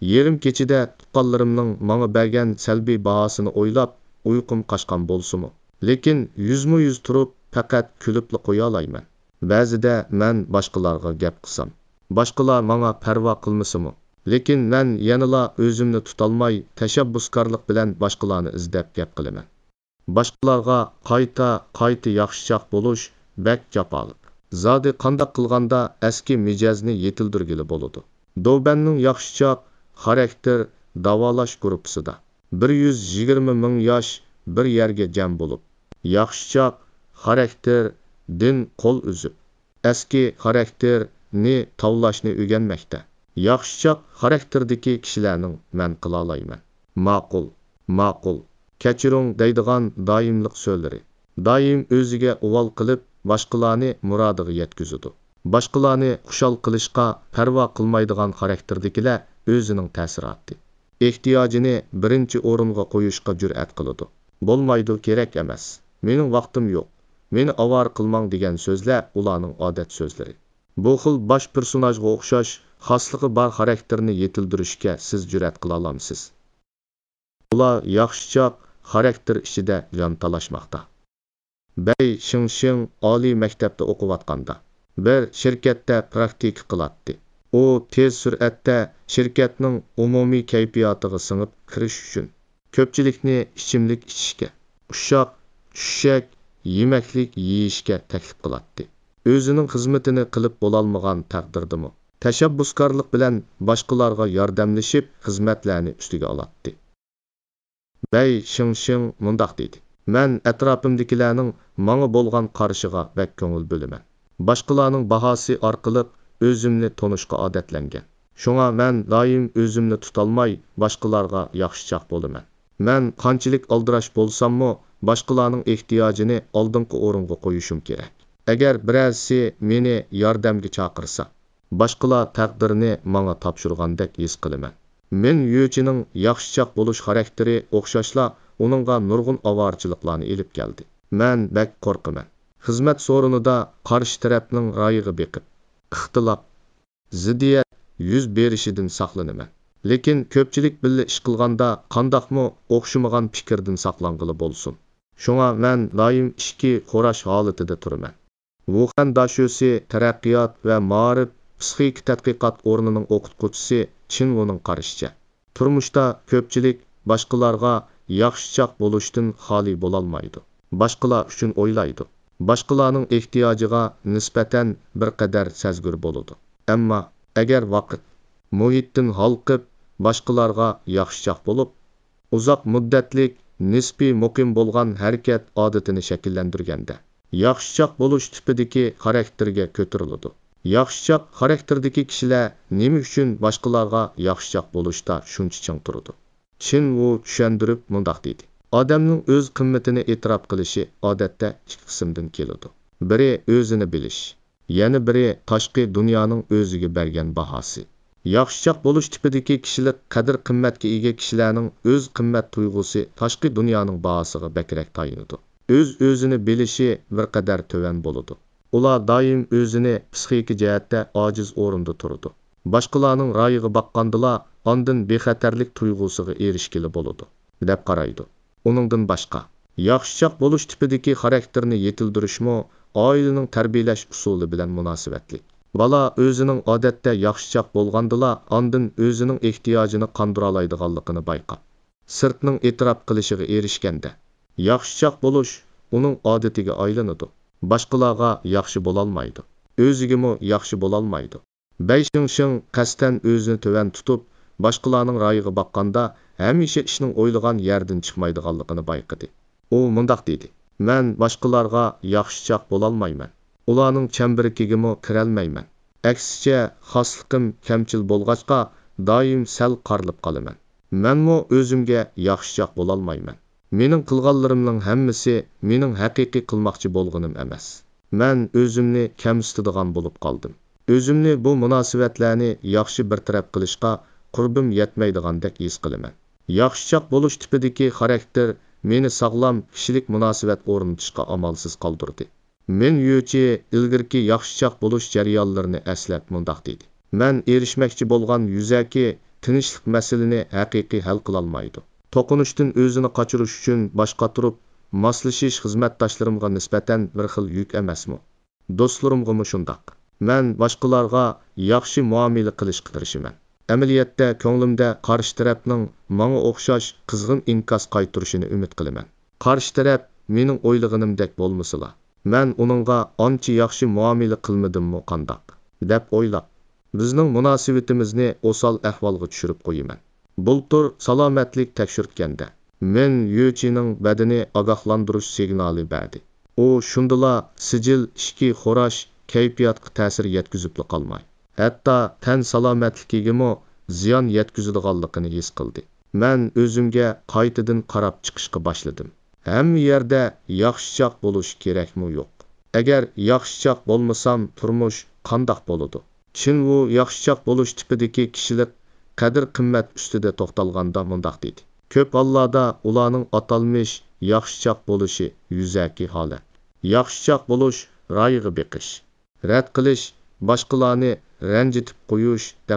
Yerim kechida tuqqanlarimning menga bergan salbiy bahosini o'ylab, uyqum qochgan bo'lsa-mu, lekin yuzma-yuz turib faqat kulibli qo'ya olayman. Ba'zida men boshqalarga gap qilsam, boshqalar menga parvo qilmasa-mu, lekin men yanala o'zimni tutolmay tashabbuskorlik bilan boshqalarni izlab gap qilaman. Boshqalarga qayta yaxshichoq bo'lish bak jafoliq. Zodi qandoq qilganda eski mijozni yetildirgili bo'ladi. Dobanning yaxshichoq xarakter davolash guruhisida 120 ming yosh bir yerga jam bo'lib, yaxshichoq xarakter din qo'l uzib, eski xarakterni tavlashni o'rganmoqda. Yaxshichoq xarakterdagi kishilarning men qila olayman. Ma'qul. Kechiring deydigan doimlik so'zlari. Doim o'ziga uvol qilib, boshqalarni murodiga yetkazadi. Boshqalarni xushal qilishga parvo qilmaydigan xarakterdagilar o'zining ta'siroti. Ehtiyojini birinchi o'ringa qo'yishga jur'at qiladi. Bo'lmaydi, kerak emas. Mening vaqtim yo'q. Meni avar qilmang degan so'zlar ularning odat so'zlari. Bu xil bosh personajga o'xshash xosligi bor xarakterni yetildirishga siz jur'at qila olamsiz. Ular yaxshichoq xarakter ichida jon talashmoqda. Bey Shing oliy maktabda o'qiyotganda bir shirkatda praktik qiladi. U tez sur'atda shirkatning umumiy kayfiyatiga singib kirish uchun ko'pchilikni ichimlik ichishga, tushak, yemaklik yeyishga taklif qiladi. O'zining xizmatini qilib bo'lolmagan taqdirdimi, tashabbuskorlik bilan boshqalarga yordamlashib xizmatlarni ustiga oladi. Bey Shing mundaq dedi: "Men atrofimdagilarning menga bo'lgan qarishiga bak ko'ngil bo'laman. Boshqalarning bahosi orqali o'zimni tanishga odatlangan. Shunga men doim o'zimni tutolmay boshqalarga yaxshichoq bo'laman. Men qanchalik aldirash bo'lsam-mu, boshqalarning ehtiyojini oldingi o'ringa qo'yishim kerak. Agar birasi meni yordamga chaqirsa, boshqalar taqdirini menga topshirgandek his qilaman. Men yo'chining yaxshichoq bo'lish xarakteri o'xshashla uningga nurg'un avorchiliklarni elib keldi. Men bak qo'rqaman. Xizmat so'rinida qarshi tarafning ra'yiga beqib, ixtilof, ziddiyat yuz berishidan saqlanaman. Lekin ko'pchilik birga ish qilganda qandoqmi o'xshamagan fikrdan saqlangili bo'lsin. Shunga men doim ishki xo'rash holatida turaman. Wuhan dashosi taraqqiyot va ma'rif psixik tadqiqot o'rnining o'qituvchisi Chinvuning qarashicha, turmushda ko'pchilik boshqalarga yaxshichoq bo'lishdan xoli bo'lolmaydi. Boshqalar uchun o'ylaydi. Boshqalarning ehtiyojiga nisbatan bir qadar sezgur bo'ladi. Ammo agar vaqt, muhitdan halqib boshqalarga yaxshichoq bo'lib, uzoq muddatlik nisbiy muqim bo'lgan harakat odatini shakllantirganda, yaxshichoq bo'lish tipidagi xarakterga ko'tariladi. Yaxshichoq xarakterdagi kishilar nima uchun boshqalarga yaxshichoq bo'lishda shuncha ching turadi? Chinvu tushuntirib mundaq dedi: Odamning o'z qimmatini e'tirof qilishi odatda ikki qismdan keladi. Biri o'zini bilish, yana biri tashqi dunyoning o'ziga bergan bahosi. Yaxshichoq bo'lish tipidagi kishilik qadr-qimmatga ega kishilarning o'z qimmat tuyg'usi tashqi dunyoning bahosiga bakrak tayinadi. O'zini bilishi bir qadar to'van bo'ladi. Ular doim o'zini psixik jihatda ojiz o'rinda turadi. Boshqalarning ra'yiga boqqandilar ondan bexatarlik tuyg'usiga erishgili bo'ladi deb qaraydi. Uningdan boshqa yaxshichoq bo'lish tipidagi xarakterni yetildirishmi oilaning tarbiyalash usuli bilan munosabatli. Bola o'zining odatda yaxshichoq bo'lgandilar ondan o'zining ehtiyojini qondira oladiganligini bayqab, sirtning e'tirof qilishiga erishganda yaxshichoq bo'lish uning odatiga aylanadi. Boshqalarga yaxshi bo'lolmaydi, o'zigami yaxshi bo'lolmaydi. Bey Shing qasdan o'zini to'van tutib, boshqalarning ra'yiga boqqanda hamisha ishning o'ylagan yerdan chiqmaydiganligini bayqadi. U mundaq dedi: "Men boshqalarga yaxshichoq bo'lolmayman. Ularning chambirigigami kirolmayman. Aksicha, xosliqim kamchil bo'lg'achqa doim sal qarilib qolaman. Menmi o'zimga yaxshichoq bo'lolmayman. Mening qilganlarimning hammasi mening haqiqiy qilmoqchi bo'lganim emas. Men o'zimni kamsitadigan bo'lib qoldim. O'zimni bu munosabatlarni yaxshi bartaraf qilishga qurbim yetmaydigandek his qilaman. Yaxshichoq bo'lish tipidagi xarakter meni sog'lom kishilik munosabat o'rnatishga amalsiz qoldirdi. Men yo'chi ilgirki yaxshichoq bo'lish jarayonlarini eslab mundaq dedi: Men erishmoqchi bo'lgan yuzaki tinchlik masalani haqiqiy hal qilolmaydi. To'qinishdan o'zini qochirish uchun boshqa turib moslashish xizmatdoshlarimga nisbatan bir xil yuk emasmi? Do'stlarimga shundoq. Men boshqalarga yaxshi muomala qilishga tirishaman. Amaliyotda ko'nglimda qarshi tarafning menga o'xshash qizg'in inkos qaytarishini umid qilaman. Qarshi taraf mening o'ylaganimdek bo'lmasala, men uningga ancha yaxshi muomala qilmadimmi qandoq deb o'ylab, bizning munosabatimizni o'sal ahvolga tushirib qo'yaman. Bultur salomatlik tekshirtganda men Yuchining badani ogohlantirish signali berdi. U shundala sijil ishki xo'rash kayfiyatga ta'sir yetkazib qolmay, hatto tan salomatligigami ziyon yetkazadiganligini his qildi. Men o'zimga qaytadan qarab chiqishga boshladim. Hamma yerda yaxshichoq bo'lish kerakmi yo'q? Agar yaxshichoq bo'lmasam turmush qandoq bo'ladi? Chin u yaxshichoq bo'lish tipidagi kishilik qadr-qimmat ustida to'xtalganda mundoq dedi. Ko'p hollarda ularning atalmish yaxshichoq bo'lishi yuzaki holat. Yaxshichoq bo'lish ro'yiga beqish, rad qilish, boshqalarni ranjitib qo'yish